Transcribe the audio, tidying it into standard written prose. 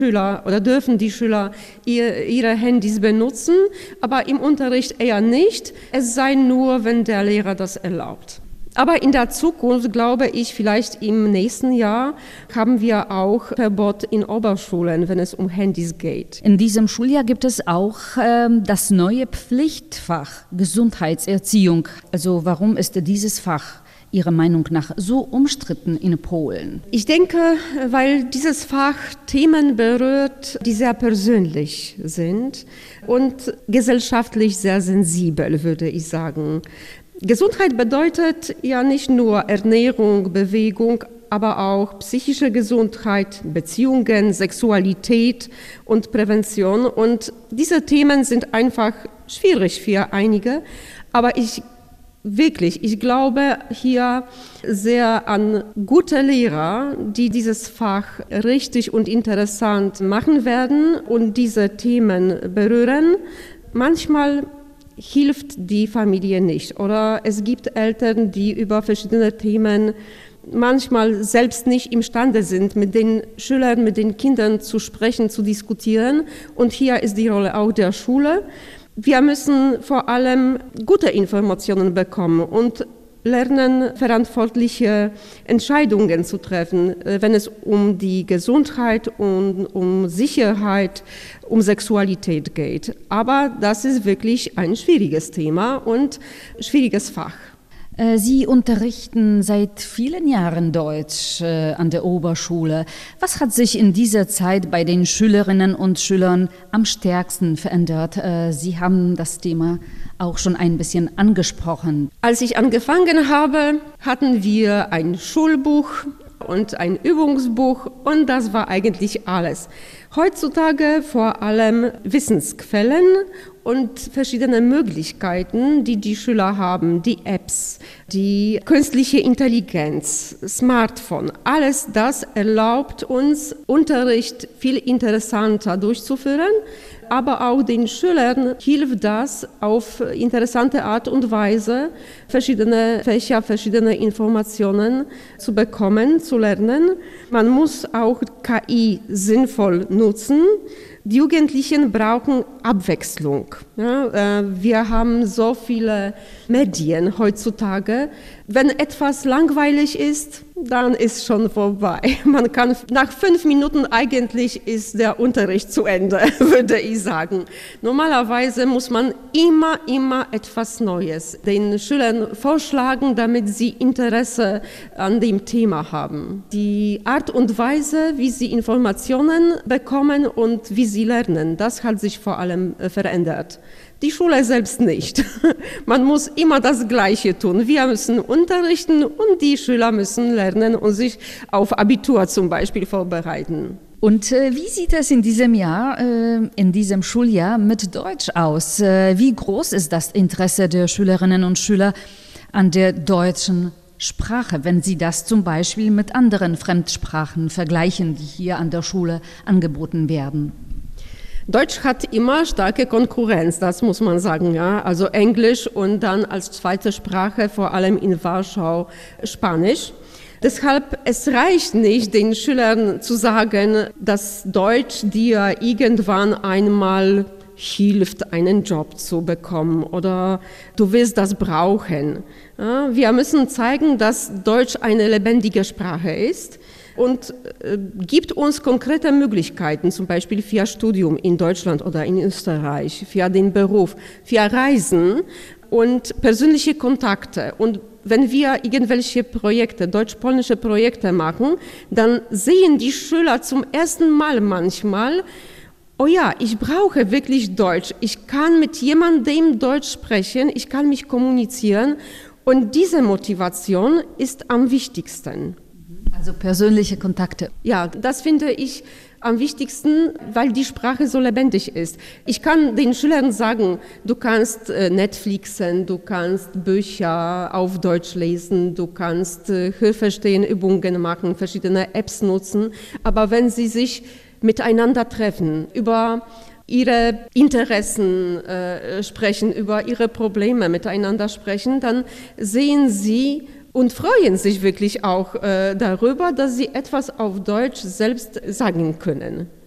Schüler oder dürfen die Schüler ihre Handys benutzen, aber im Unterricht eher nicht. Es sei nur, wenn der Lehrer das erlaubt. Aber in der Zukunft, glaube ich, vielleicht im nächsten Jahr haben wir auch Verbot in Oberschulen, wenn es um Handys geht. In diesem Schuljahr gibt es auch das neue Pflichtfach Gesundheitserziehung. Also warum ist dieses Fach Ihrer Meinung nach so umstritten in Polen? Ich denke, weil dieses Fach Themen berührt, die sehr persönlich sind und gesellschaftlich sehr sensibel, würde ich sagen. Gesundheit bedeutet ja nicht nur Ernährung, Bewegung, aber auch psychische Gesundheit, Beziehungen, Sexualität und Prävention. Und diese Themen sind einfach schwierig für einige, aber ich glaube hier sehr an gute Lehrer, die dieses Fach richtig und interessant machen werden und diese Themen berühren. Manchmal hilft die Familie nicht oder es gibt Eltern, die über verschiedene Themen manchmal selbst nicht imstande sind, mit den Schülern, mit den Kindern zu sprechen, zu diskutieren. Und hier ist die Rolle auch der Schule. Wir müssen vor allem gute Informationen bekommen und lernen, verantwortliche Entscheidungen zu treffen, wenn es um die Gesundheit und um Sicherheit, um Sexualität geht. Aber das ist wirklich ein schwieriges Thema und schwieriges Fach. Sie unterrichten seit vielen Jahren Deutsch an der Oberschule. Was hat sich in dieser Zeit bei den Schülerinnen und Schülern am stärksten verändert? Sie haben das Thema auch schon ein bisschen angesprochen. Als ich angefangen habe, hatten wir ein Schulbuch und ein Übungsbuch und das war eigentlich alles. Heutzutage vor allem Wissensquellen und verschiedene Möglichkeiten, die die Schüler haben, die Apps, die künstliche Intelligenz, Smartphone, alles das erlaubt uns, Unterricht viel interessanter durchzuführen, aber auch den Schülern hilft das auf interessante Art und Weise, verschiedene Fächer, verschiedene Informationen zu bekommen, zu lernen. Man muss auch KI sinnvoll nutzen. Die Jugendlichen brauchen Abwechslung. Ja, wir haben so viele Medien heutzutage. Wenn etwas langweilig ist, dann ist schon vorbei. Man kann nach 5 Minuten eigentlich ist der Unterricht zu Ende, würde ich sagen. Normalerweise muss man immer etwas Neues den Schülern vorschlagen, damit sie Interesse an dem Thema haben. Die Art und Weise, wie sie Informationen bekommen und wie sie lernen, das hat sich vor allem verändert. Die Schule selbst nicht. Man muss immer das Gleiche tun. Wir müssen unterrichten und die Schüler müssen lernen und sich auf Abitur zum Beispiel vorbereiten. Und wie sieht es in diesem Jahr, in diesem Schuljahr mit Deutsch aus? Wie groß ist das Interesse der Schülerinnen und Schüler an der deutschen Sprache, wenn Sie das zum Beispiel mit anderen Fremdsprachen vergleichen, die hier an der Schule angeboten werden? Deutsch hat immer starke Konkurrenz, das muss man sagen, ja. Also Englisch und dann als zweite Sprache, vor allem in Warschau, Spanisch. Deshalb, es reicht nicht, den Schülern zu sagen, dass Deutsch dir irgendwann einmal hilft, einen Job zu bekommen oder du wirst das brauchen. Ja, wir müssen zeigen, dass Deutsch eine lebendige Sprache ist und gibt uns konkrete Möglichkeiten, zum Beispiel für Studium in Deutschland oder in Österreich, für den Beruf, für Reisen und persönliche Kontakte. Und wenn wir irgendwelche Projekte, deutsch-polnische Projekte machen, dann sehen die Schüler zum ersten Mal manchmal, oh ja, ich brauche wirklich Deutsch. Ich kann mit jemandem Deutsch sprechen, ich kann mich kommunizieren und diese Motivation ist am wichtigsten. Also persönliche Kontakte. Ja, das finde ich am wichtigsten, weil die Sprache so lebendig ist. Ich kann den Schülern sagen, du kannst Netflixen, du kannst Bücher auf Deutsch lesen, du kannst Hörverstehen-Übungen machen, verschiedene Apps nutzen, aber wenn sie sich miteinander treffen, über ihre Interessen sprechen, über ihre Probleme miteinander sprechen, dann sehen sie und freuen sich wirklich auch darüber, dass sie etwas auf Deutsch selbst sagen können.